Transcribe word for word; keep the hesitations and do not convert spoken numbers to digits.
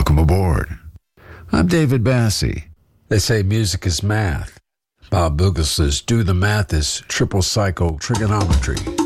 Welcome aboard. I'm David Bassie. They say music is math. Bob Bugel says do the math is triple cycle trigonometry.